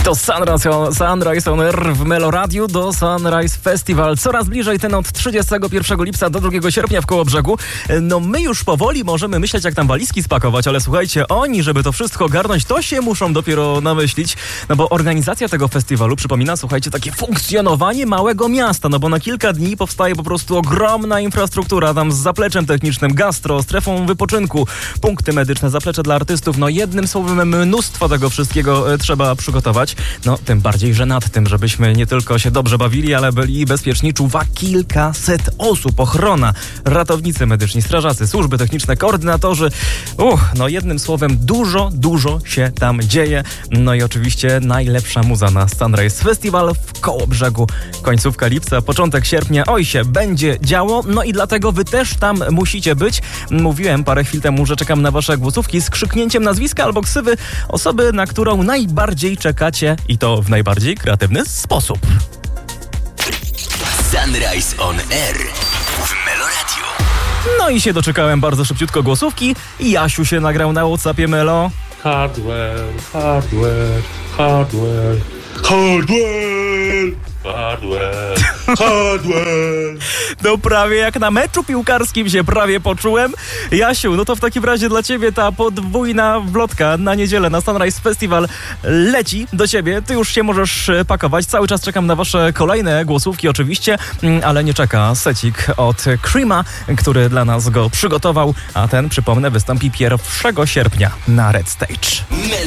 To Sunrise on Air w Meloradiu do Sunrise Festival. Coraz bliżej ten od 31 lipca do 2 sierpnia w Kołobrzegu. No my już powoli możemy myśleć, jak tam walizki spakować, ale słuchajcie, oni, żeby to wszystko ogarnąć, to się muszą dopiero namyślić, no bo organizacja tego festiwalu przypomina, słuchajcie, takie funkcjonowanie małego miasta, no bo na kilka dni powstaje po prostu ogromna infrastruktura, tam z zapleczem technicznym, gastro, strefą wypoczynku, punkty medyczne, zaplecze dla artystów, no jednym słowem mnóstwo tego wszystkiego trzeba przygotować. No, tym bardziej, że nad tym, żebyśmy nie tylko się dobrze bawili, ale byli bezpieczni, czuwa kilkaset osób. Ochrona, ratownicy medyczni, strażacy, służby techniczne, koordynatorzy. No jednym słowem dużo się tam dzieje. No i oczywiście najlepsza muza na Sunrise Festival w Kołobrzegu. Końcówka lipca, początek sierpnia. Oj się będzie działo. No i dlatego wy też tam musicie być. Mówiłem parę chwil temu, że czekam na wasze głosówki z krzyknięciem nazwiska albo ksywy osoby, na którą najbardziej czekacie i to w najbardziej kreatywny sposób. Sunrise on Air w Meloradiu. No i się doczekałem bardzo szybciutko głosówki i Jasiu się nagrał na WhatsAppie Melo. Hardware. No prawie jak na meczu piłkarskim się prawie poczułem. Jasiu, no to w takim razie dla ciebie ta podwójna wlotka na niedzielę na Sunrise Festival leci do ciebie. Ty już się możesz pakować. Cały czas czekam na wasze kolejne głosówki oczywiście, ale nie czeka secik od Creama, który dla nas go przygotował, a ten, przypomnę, wystąpi 1 sierpnia na Red Stage.